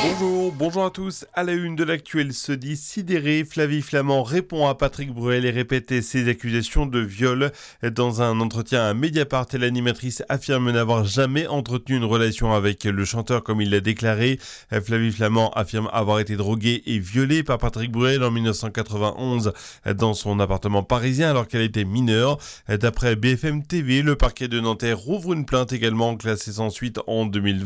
Bonjour à tous. À la une de l'actuel se dit sidéré, Flavie Flament répond à Patrick Bruel et répétait ses accusations de viol. Dans un entretien à Mediapart, l'animatrice affirme n'avoir jamais entretenu une relation avec le chanteur comme il l'a déclaré. Flavie Flament affirme avoir été droguée et violée par Patrick Bruel en 1991 dans son appartement parisien alors qu'elle était mineure. D'après BFM TV, le parquet de Nanterre rouvre une plainte également classée sans suite en 2020.